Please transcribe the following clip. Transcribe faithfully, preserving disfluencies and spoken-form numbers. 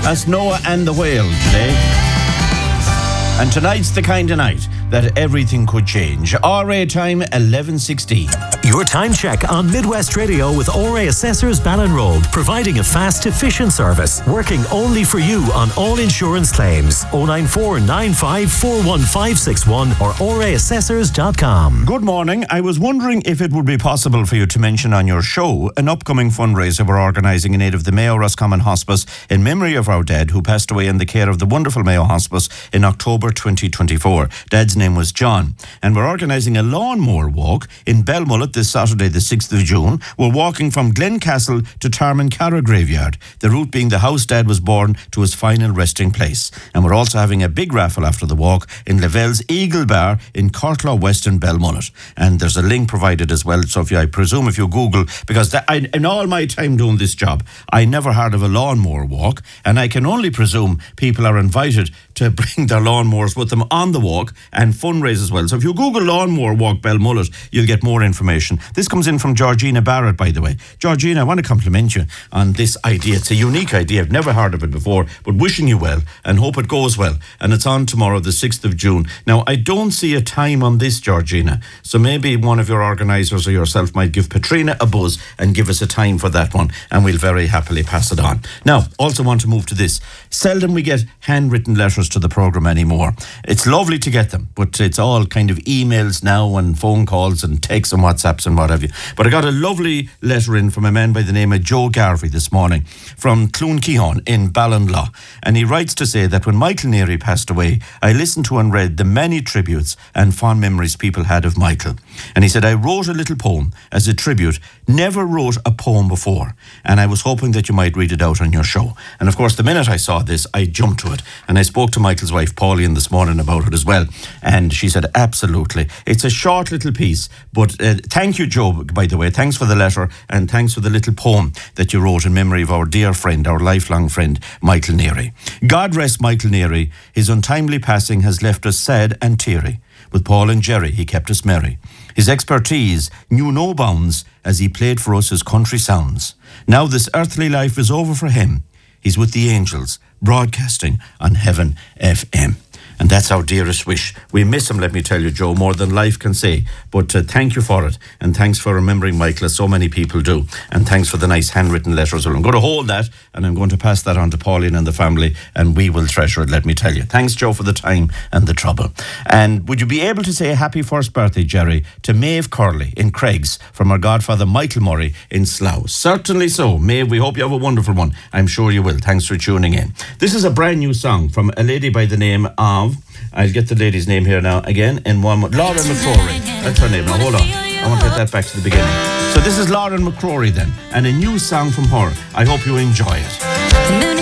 That's Noah and the Whale today. And tonight's the kind of night that everything could change. R A time eleven sixteen. Your time check on Midwest Radio with R A Assessors Ballinrobe, providing a fast, efficient service, working only for you on all insurance claims. oh nine four nine five four one five six one or r a assessors dot com. Good morning. I was wondering if it would be possible for you to mention on your show an upcoming fundraiser we're organising in aid of the Mayo Roscommon Hospice in memory of our dad who passed away in the care of the wonderful Mayo Hospice in October twenty twenty-four. Dad's name was John. And we're organising a lawnmower walk in Belmullet this Saturday, the sixth of June. We're walking from Glencastle to Tarmancara Graveyard, the route being the house Dad was born to his final resting place. And we're also having a big raffle after the walk in Lavelle's Eagle Bar in Cortlaw West in Belmullet. And there's a link provided as well. So if you, I presume if you Google, because that, I, in all my time doing this job, I never heard of a lawnmower walk. And I can only presume people are invited to bring their lawnmowers with them on the walk and fundraise as well. So if you Google lawnmower walk Belmullet, you'll get more information. This comes in from Georgina Barrett, by the way. Georgina, I want to compliment you on this idea. It's a unique idea. I've never heard of it before, but wishing you well and hope it goes well. And it's on tomorrow, the sixth of June. Now, I don't see a time on this, Georgina, so maybe one of your organisers or yourself might give Patrina a buzz and give us a time for that one, and we'll very happily pass it on. Now, also want to move to this. Seldom we get handwritten letters to the programme anymore. It's lovely to get them, but it's all kind of emails now and phone calls and texts and WhatsApps and what have you. But I got a lovely letter in from a man by the name of Joe Garvey this morning from Cloonkehon in Ballinlaw. And he writes to say that when Michael Neary passed away, I listened to and read the many tributes and fond memories people had of Michael. And he said, I wrote a little poem as a tribute, never wrote a poem before. And I was hoping that you might read it out on your show. And of course, the minute I saw this, I jumped to it. And I spoke to Michael's wife, Pauline, this morning about it as well. And she said, absolutely. It's a short little piece, but uh, thank you, Joe, by the way. Thanks for the letter and thanks for the little poem that you wrote in memory of our dear friend, our lifelong friend, Michael Neary. God rest Michael Neary. His untimely passing has left us sad and teary. With Paul and Jerry, he kept us merry. His expertise knew no bounds as he played for us his country sounds. Now this earthly life is over for him. He's with the angels, broadcasting on Heaven F M. And that's our dearest wish. We miss him, let me tell you, Joe, more than life can say. But uh, thank you for it. And thanks for remembering Michael, as so many people do. And thanks for the nice handwritten letters. Well, I'm going to hold that and I'm going to pass that on to Pauline and the family, and we will treasure it, let me tell you. Thanks, Joe, for the time and the trouble. And would you be able to say a happy first birthday, Jerry, to Maeve Curley in Craigs from our godfather Michael Murray in Slough? Certainly so. Maeve, we hope you have a wonderful one. I'm sure you will. Thanks for tuning in. This is a brand new song from a lady by the name of, I'll get the lady's name here now again in one more. Lauren McCrory. That's her name. Now hold on. I want to get that back to the beginning. So this is Lauren McCrory then, and a new song from her. I hope you enjoy it.